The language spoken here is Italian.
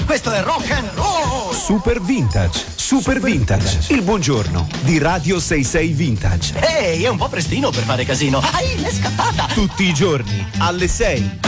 Questo è rock and roll. Super Vintage. Super Vintage. Il buongiorno di Radio 66 Vintage. Ehi, è un po' prestino per fare casino. L'è scappata. Tutti i giorni alle 6.